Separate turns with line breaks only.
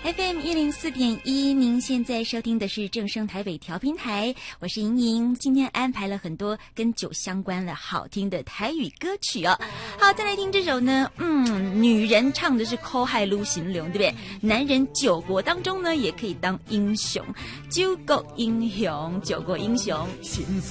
FM 104.1，您现在收听的是正声台北调频台，我是莹莹。今天安排了很多跟酒相关的好听的台语歌曲哦。好，再来听这首呢，女人唱的是口海撸行流，对不对？男人酒国当中呢，也可以当英雄，酒国英雄，酒国英雄。